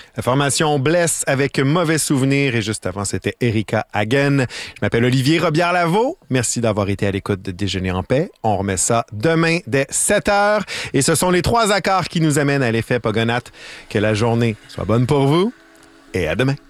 La formation Bless avec Mauvais Souvenir et juste avant, c'était Erika Hagen. Je m'appelle Olivier Robillard-Lavaux. Merci d'avoir été à l'écoute de Déjeuner en paix. On remet ça demain dès 7h et ce sont les 3 accords qui nous amènent à l'effet Pogonath. Que la journée soit bonne pour vous et à demain.